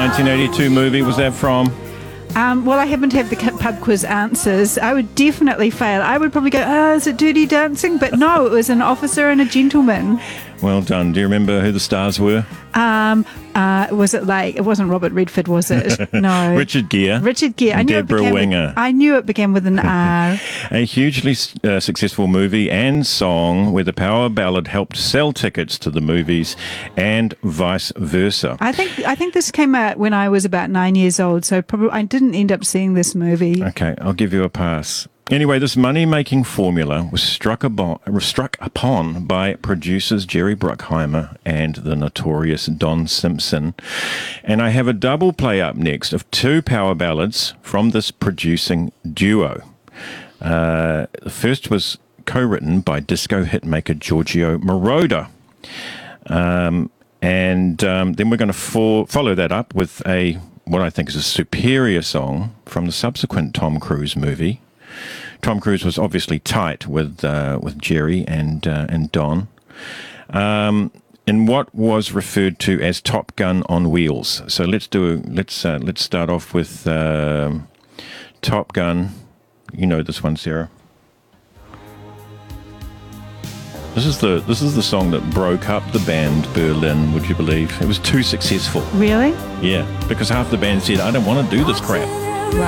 1982 movie was that from? Well, I happen to have the pub quiz answers. I would definitely fail. I would probably go, is it Dirty Dancing? But no, it was An Officer and a Gentleman. Well done. Do you remember who the stars were? Was it it wasn't Robert Redford, was it? No. Richard Gere. Richard Gere. And Deborah Winger. I knew it began with an R. A hugely successful movie and song where the power ballad helped sell tickets to the movies and vice versa. I think this came out when I was about 9 years old, so probably I didn't end up seeing this movie. Okay, I'll give you a pass. Anyway, this money-making formula was struck upon by producers Jerry Bruckheimer and the notorious Don Simpson. And I have a double play up next of two power ballads from this producing duo. The first was co-written by disco hitmaker Giorgio Moroder. Then we're going to follow that up with what I think is a superior song from the subsequent Tom Cruise movie. Tom Cruise was obviously tight with Jerry and Don, in what was referred to as Top Gun on wheels. So let's start off with Top Gun. You know this one, Sarah. This is the song that broke up the band Berlin. Would you believe it was too successful? Really? Yeah, because half the band said, "I don't want to do this crap."